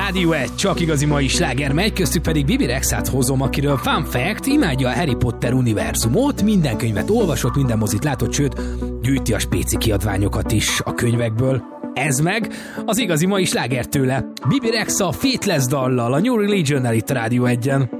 Rádió 1, csak igazi mai sláger megy, köztük pedig Bibi Rexát hozom, akiről fun fact, imádja a Harry Potter univerzumot, minden könyvet olvasott, minden mozit látott, sőt, gyűjti a spéci kiadványokat is a könyvekből. Ez meg az igazi mai sláger tőle. Bibi Rexa Faithless dallal, a New Religionnel itt a Rádió 1-en.